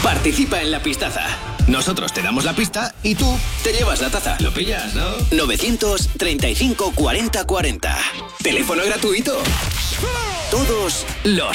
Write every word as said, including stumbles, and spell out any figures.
Participa en la pistaza. Nosotros te damos la pista y tú te llevas la taza. ¿Lo pillas, no? novecientos treinta y cinco cuarenta cuarenta. Teléfono gratuito. Todos los